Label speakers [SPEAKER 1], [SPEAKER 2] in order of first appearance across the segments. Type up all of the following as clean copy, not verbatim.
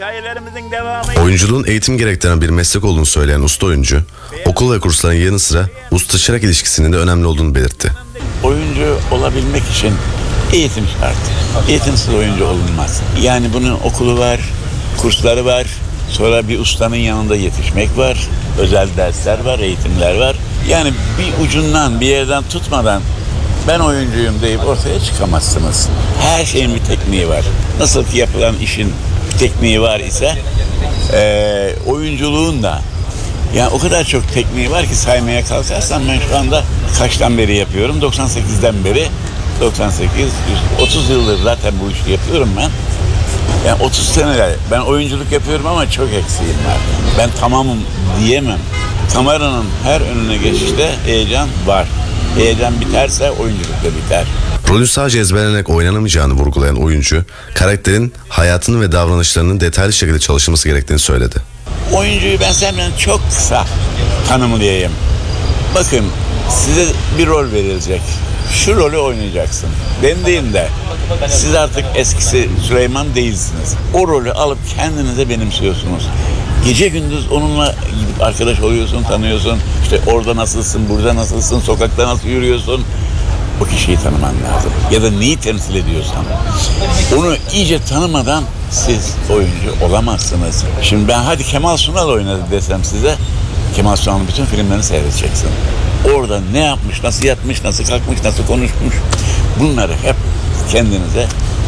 [SPEAKER 1] Hikayelerimizin devamı.
[SPEAKER 2] Oyunculuğun eğitim gerektiren bir meslek olduğunu söyleyen usta oyuncu, okul ve kursların yanı sıra usta-çırak ilişkisinin de önemli olduğunu belirtti.
[SPEAKER 3] Oyuncu olabilmek için eğitim şart. Eğitimsiz oyuncu olunmaz. Yani bunun okulu var, kursları var. Sonra bir ustanın yanında yetişmek var. Özel dersler var, eğitimler var. Yani bir ucundan, bir yerden tutmadan ben oyuncuyum deyip ortaya çıkamazsınız. Her şeyin bir tekniği var. Nasıl ki yapılan işin bir tekniği var ise oyunculuğun da yani o kadar çok tekniği var ki saymaya kalkarsam ben şu anda kaçtan beri yapıyorum? 98'den beri 30 yıldır zaten bu işi yapıyorum ben. Yani 30 seneler ben oyunculuk yapıyorum ama çok eksiğim var. Ben tamamım diyemem. Kameranın her önüne geçişte heyecan var. Heyecan biterse oyunculuk da biter.
[SPEAKER 2] Rolü sadece ezberlenerek oynanamayacağını vurgulayan oyuncu, karakterin hayatını ve davranışlarının detaylı şekilde çalışılması gerektiğini söyledi.
[SPEAKER 3] Oyuncuyu ben senden çok kısa tanımlayayım. Bakın size bir rol verilecek. Şu rolü oynayacaksın dendiğinde siz artık eskisi Süleyman değilsiniz. O rolü alıp kendinize benimsiyorsunuz. Gece gündüz onunla gidip arkadaş oluyorsun, tanıyorsun. İşte orada nasılsın, burada nasılsın, sokakta nasıl yürüyorsun. O kişiyi tanıman lazım. Ya da neyi temsil ediyorsan. Onu iyice tanımadan siz oyuncu olamazsınız. Şimdi ben hadi Kemal Sunal oynadı desem size, Kemal Sunal'ın bütün filmlerini seyredeceksin. Orada ne yapmış, nasıl yatmış, nasıl kalkmış, nasıl konuşmuş. Bunları hep kendinize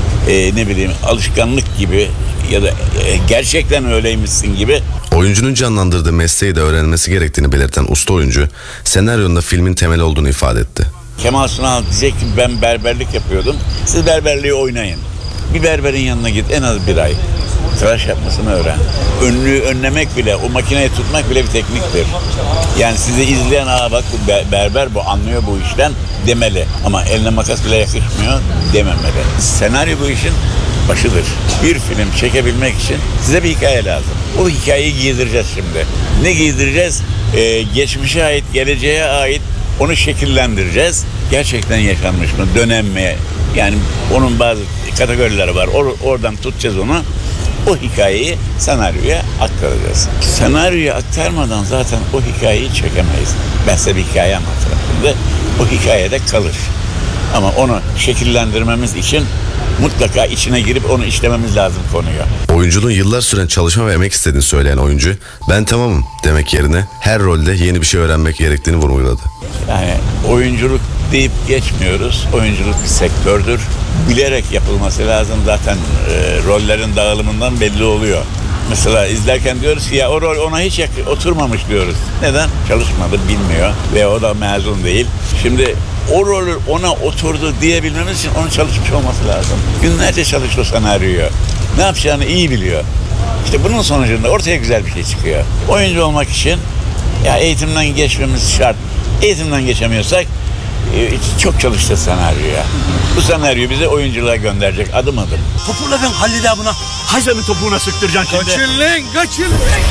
[SPEAKER 3] alışkanlık gibi ya da gerçekten öyleymişsin gibi.
[SPEAKER 2] Oyuncunun canlandırdığı mesleği de öğrenmesi gerektiğini belirten usta oyuncu, senaryonda filmin temeli olduğunu ifade etti.
[SPEAKER 3] Kemal Sunal diyecek ki ben berberlik yapıyordum. Siz berberliği oynayın. Bir berberin yanına git en az bir ay. Tıraş yapmasını öğren. Önlüğü önlemek bile, o makineyi tutmak bile bir tekniktir. Yani sizi izleyen bak bu berber bu anlıyor bu işten demeli. Ama eline makas bile yakışmıyor dememeli. Senaryo bu işin başıdır. Bir film çekebilmek için size bir hikaye lazım. O hikayeyi giydireceğiz şimdi. Ne giydireceğiz? Geçmişe ait, geleceğe ait onu şekillendireceğiz. Gerçekten yaşanmış mı? Dönem mi? Yani onun bazı kategorileri var. Oradan tutacağız onu. O hikayeyi senaryoya aktaracağız. Senaryoya aktarmadan zaten o hikayeyi çekemeyiz. Ben size bir hikaye anlatırım şimdi. O hikayede kalır. Ama onu şekillendirmemiz için mutlaka içine girip onu işlememiz lazım konuyu.
[SPEAKER 2] Oyunculuğun yıllar süren çalışma ve emek istediğini söyleyen oyuncu, ben tamamım demek yerine her rolde yeni bir şey öğrenmek gerektiğini vurguladı.
[SPEAKER 3] Yani oyunculuk deyip geçmiyoruz. Oyunculuk bir sektördür. Bilerek yapılması lazım. Zaten rollerin dağılımından belli oluyor. Mesela izlerken diyoruz ki ya o rol ona hiç oturmamış diyoruz. Neden? Çalışmadı, bilmiyor ve o da mezun değil. Şimdi o rol ona oturdu diyebilmemiz için onun çalışmış olması lazım. Günlerce çalıştı o senaryoyu. Ne yapacağını iyi biliyor. İşte bunun sonucunda ortaya güzel bir şey çıkıyor. Oyuncu olmak için ya eğitimden geçmemiz şart. Eğitimden geçemiyorsak çok çalıştı senaryoya. Bu senaryo bize oyunculuğa gönderecek adım adım.
[SPEAKER 1] Topukla ben Halil abına Hayzem'in topuğuna sıktıracaksın şimdi.
[SPEAKER 4] Kaçın lan, kaçın.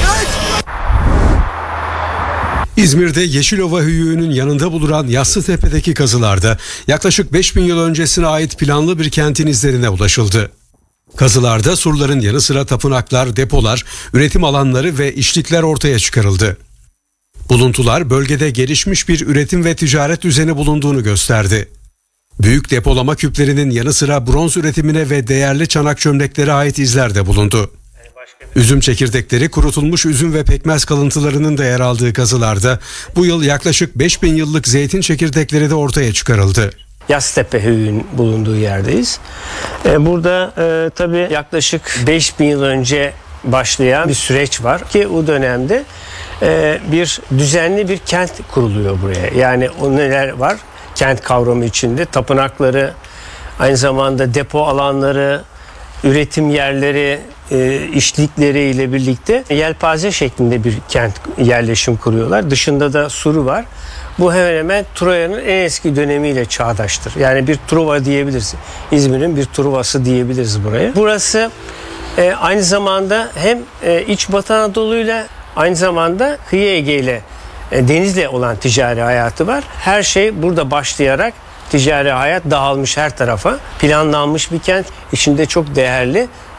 [SPEAKER 4] İzmir'de Yeşilova Höyüğü'nün yanında bulunan Yassıtepe'deki kazılarda yaklaşık 5000 yıl öncesine ait planlı bir kentin izlerine ulaşıldı. Kazılarda surların yanı sıra tapınaklar, depolar, üretim alanları ve işlikler ortaya çıkarıldı. Buluntular bölgede gelişmiş bir üretim ve ticaret düzeni bulunduğunu gösterdi. Büyük depolama küplerinin yanı sıra bronz üretimine ve değerli çanak çömleklere ait izler de bulundu. Üzüm çekirdekleri, kurutulmuş üzüm ve pekmez kalıntılarının da yer aldığı kazılarda bu yıl yaklaşık 5000 yıllık zeytin çekirdekleri de ortaya çıkarıldı.
[SPEAKER 5] Yassıtepe Höyüğü'nün bulunduğu yerdeyiz. Burada tabii yaklaşık 5000 yıl önce başlayan bir süreç var ki o dönemde bir düzenli bir kent kuruluyor buraya. Yani o neler var? Kent kavramı içinde tapınakları, aynı zamanda depo alanları, üretim yerleri, işlikleri ile birlikte yelpaze şeklinde bir kent yerleşim kuruyorlar. Dışında da suru var. Bu hemen hemen Troya'nın en eski dönemiyle çağdaştır. Yani bir Truva diyebiliriz. İzmir'in bir Truvası diyebiliriz buraya. Burası aynı zamanda hem iç Batı Anadolu'yla aynı zamanda kıyı Ege ile denizle olan ticari hayatı var. Her şey burada başlayarak ticari hayat dağılmış her tarafa. Planlanmış bir kent. İçinde çok değerli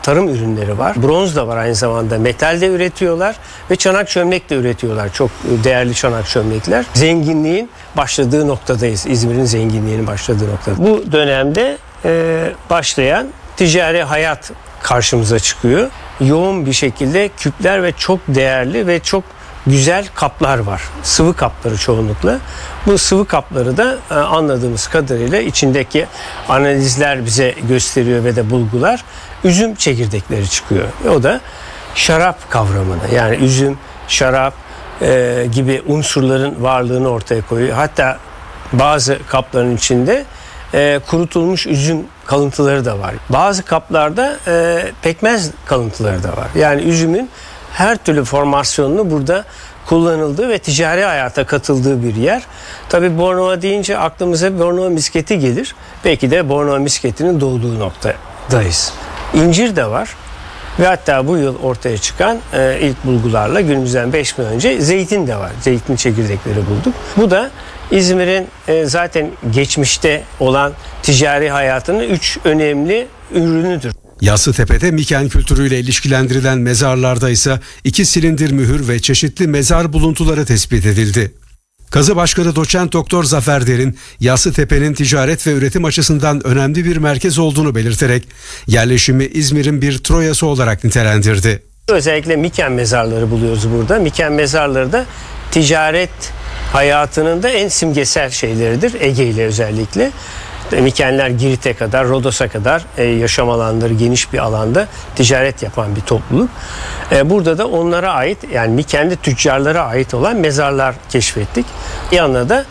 [SPEAKER 5] tarım ürünleri var. Bronz da var aynı zamanda. Metal de üretiyorlar ve çanak çömlek de üretiyorlar. Çok değerli çanak çömlekler. Zenginliğin başladığı noktadayız. İzmir'in zenginliğinin başladığı noktada. Bu dönemde başlayan ticari hayat karşımıza çıkıyor. Yoğun bir şekilde küpler ve çok değerli ve çok güzel kaplar var. Sıvı kapları çoğunlukla. Bu sıvı kapları da anladığımız kadarıyla içindeki analizler bize gösteriyor ve de bulgular üzüm çekirdekleri çıkıyor. O da şarap kavramını, yani üzüm, şarap gibi unsurların varlığını ortaya koyuyor. Hatta bazı kapların içinde kurutulmuş üzüm kalıntıları da var. Bazı kaplarda pekmez kalıntıları da var. Yani üzümün her türlü formasyonunu burada kullanıldığı ve ticari hayata katıldığı bir yer. Tabii Bornova deyince aklımıza Bornova misketi gelir. Belki de Bornova misketinin doğduğu noktadayız. İncir de var. Ve hatta bu yıl ortaya çıkan ilk bulgularla günümüzden 5 yıl önce zeytin de var. Zeytin çekirdekleri bulduk. Bu da İzmir'in zaten geçmişte olan ticari hayatının 3 önemli ürünüdür.
[SPEAKER 4] Yassıtepe'de Miken kültürüyle ilişkilendirilen mezarlarda ise 2 silindir mühür ve çeşitli mezar buluntuları tespit edildi. Kazı Başkanı Doçent Doktor Zafer Derin, Yassıtepe'nin ticaret ve üretim açısından önemli bir merkez olduğunu belirterek yerleşimi İzmir'in bir Troya'sı olarak nitelendirdi.
[SPEAKER 5] Özellikle Miken mezarları buluyoruz burada. Miken mezarları da ticaret hayatının da en simgesel şeyleridir, Ege ile özellikle. Mikenler Girit'e kadar, Rodos'a kadar yaşam alanları geniş bir alanda ticaret yapan bir topluluk. Burada da onlara ait, yani Mikenli tüccarlara ait olan mezarlar keşfettik. Yanına da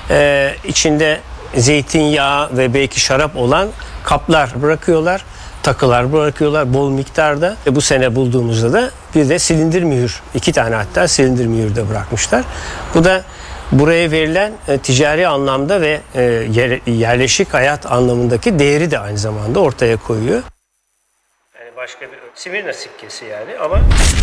[SPEAKER 5] içinde zeytinyağı ve belki şarap olan kaplar bırakıyorlar, takılar bırakıyorlar bol miktarda. Bu sene bulduğumuzda da bir de silindir mühür, 2 tane hatta silindir mühür de bırakmışlar. Bu da buraya verilen ticari anlamda ve yerleşik hayat anlamındaki değeri de aynı zamanda ortaya koyuyor. Yani başka bir Simirna sikkesi yani ama...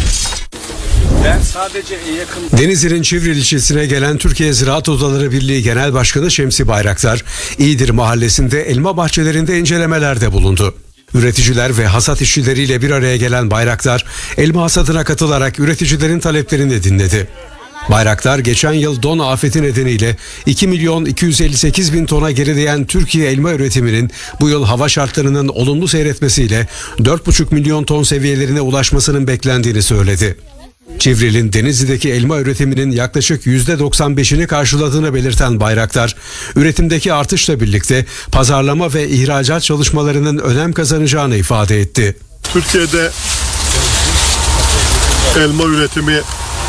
[SPEAKER 1] Ben sadece yakın...
[SPEAKER 4] Denizli'nin Çivril ilçesine gelen Türkiye Ziraat Odaları Birliği Genel Başkanı Şemsi Bayraktar, İğdir mahallesinde elma bahçelerinde incelemelerde bulundu. Üreticiler ve hasat işçileriyle bir araya gelen Bayraktar, elma hasadına katılarak üreticilerin taleplerini dinledi. Bayraktar geçen yıl don afeti nedeniyle 2.258.000 tona gerileyen Türkiye elma üretiminin bu yıl hava şartlarının olumlu seyretmesiyle 4,5 milyon ton seviyelerine ulaşmasının beklendiğini söyledi. Çivril'in Denizli'deki elma üretiminin yaklaşık %95'ini karşıladığını belirten Bayraktar, üretimdeki artışla birlikte pazarlama ve ihracat çalışmalarının önem kazanacağını ifade etti.
[SPEAKER 6] Türkiye'de elma üretimi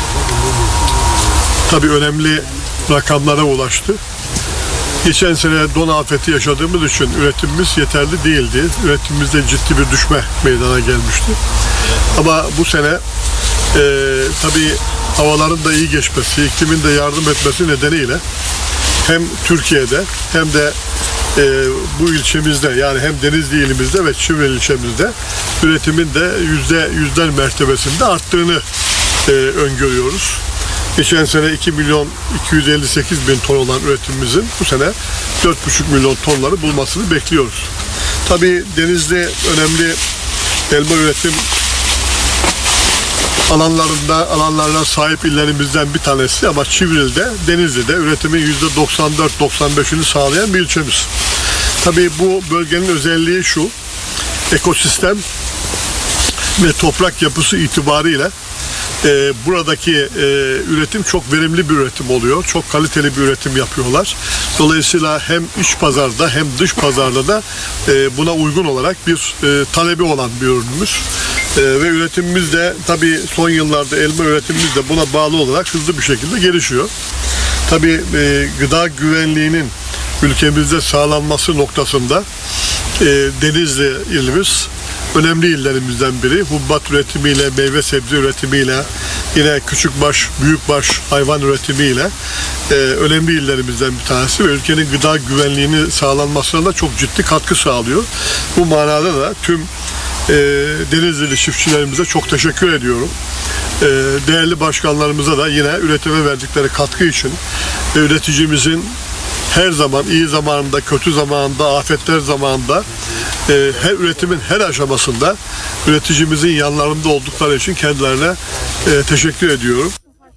[SPEAKER 6] tabii önemli rakamlara ulaştı. Geçen sene don afeti yaşadığımız için üretimimiz yeterli değildi. Üretimimizde ciddi bir düşme meydana gelmişti. Ama bu sene tabii havaların da iyi geçmesi, iklimin de yardım etmesi nedeniyle hem Türkiye'de hem de bu ilçemizde, yani hem Denizli ilimizde ve Çivril ilçemizde üretimin de yüzler mertebesinde arttığını öngörüyoruz. Geçen sene 2.258.000 ton olan üretimimizin bu sene 4,5 milyon tonları bulmasını bekliyoruz. Tabii Denizli önemli elma üretim alanlarına sahip illerimizden bir tanesi ama Çivril'de, Denizli'de üretimin %94-95'ini sağlayan bir ilçemiz. Tabii bu bölgenin özelliği şu, ekosistem ve toprak yapısı itibariyle buradaki üretim çok verimli bir üretim oluyor. Çok kaliteli bir üretim yapıyorlar. Dolayısıyla hem iç pazarda hem dış pazarda da buna uygun olarak bir talebi olan bir ürünümüz. Ve üretimimiz de tabii son yıllarda elma üretimimiz de buna bağlı olarak hızlı bir şekilde gelişiyor. Tabii gıda güvenliğinin ülkemizde sağlanması noktasında Denizli ilimiz önemli illerimizden biri. Hububat üretimiyle, meyve sebze üretimiyle, yine küçükbaş, büyükbaş hayvan üretimiyle önemli illerimizden bir tanesi ve ülkenin gıda güvenliğini sağlanmasına da çok ciddi katkı sağlıyor. Bu manada da tüm Denizlili çiftçilerimize çok teşekkür ediyorum. Değerli başkanlarımıza da yine üretime verdikleri katkı için üreticimizin her zaman iyi zamanında, kötü zamanında, afetler zamanında her üretimin her aşamasında üreticimizin yanlarında oldukları için kendilerine teşekkür ediyorum.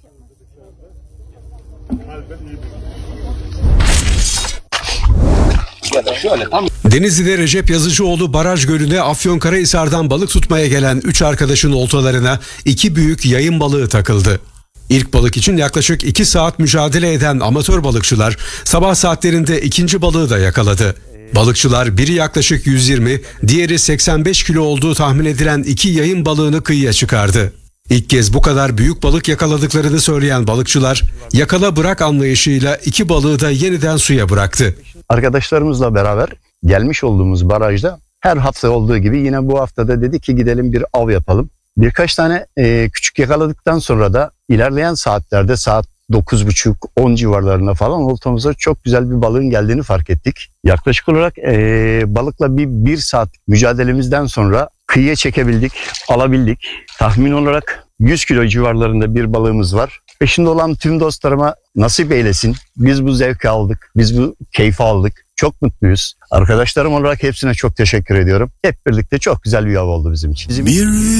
[SPEAKER 4] Denizli'de Recep Yazıcıoğlu Baraj Gölü'ne Afyonkarahisar'dan balık tutmaya gelen 3 arkadaşın oltalarına 2 büyük yayın balığı takıldı. İlk balık için yaklaşık 2 saat mücadele eden amatör balıkçılar sabah saatlerinde ikinci balığı da yakaladı. Balıkçılar biri yaklaşık 120, diğeri 85 kilo olduğu tahmin edilen 2 yayın balığını kıyıya çıkardı. İlk kez bu kadar büyük balık yakaladıklarını söyleyen balıkçılar, yakala bırak anlayışıyla 2 balığı da yeniden suya bıraktı.
[SPEAKER 7] Arkadaşlarımızla beraber gelmiş olduğumuz barajda her hafta olduğu gibi yine bu haftada dedik ki gidelim bir av yapalım. Birkaç tane küçük yakaladıktan sonra da ilerleyen saatlerde saat 9.30-10 civarlarında falan oltamıza çok güzel bir balığın geldiğini fark ettik. Yaklaşık olarak balıkla bir saat mücadelemizden sonra kıyıya çekebildik, alabildik. Tahmin olarak 100 kilo civarlarında bir balığımız var. Peşinde olan tüm dostlarıma nasip eylesin. Biz bu zevki aldık, biz bu keyfi aldık. Çok mutluyuz. Arkadaşlarım olarak hepsine çok teşekkür ediyorum. Hep birlikte çok güzel bir av oldu bizim için.